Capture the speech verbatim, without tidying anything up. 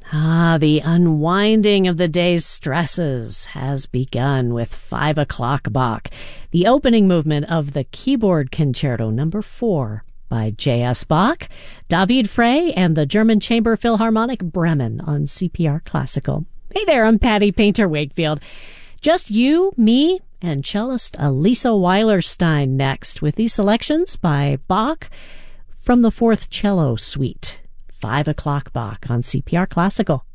Ah, the unwinding of the day's stresses has begun with five o'clock Bach, the opening movement of the Keyboard Concerto number four by J S. Bach, David Frey, and the German Chamber Philharmonic Bremen on C P R Classical. Hey there, I'm Patty Painter Wakefield. Just you, me, and cellist Elisa Weilerstein next with these selections by Bach from the Fourth Cello Suite. Five o'clock Bach on C P R Classical.